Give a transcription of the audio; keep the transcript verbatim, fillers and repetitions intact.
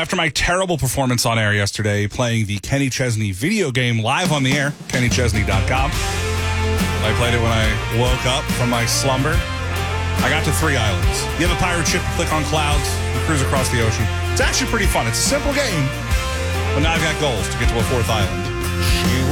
after my terrible performance on air yesterday, playing the Kenny Chesney video game live on the air, kenny chesney dot com. I played it when I woke up from my slumber. I got to three islands. You have a pirate ship, you click on clouds, you cruise across the ocean. It's actually pretty fun. It's a simple game, but now I've got goals to get to a fourth island. She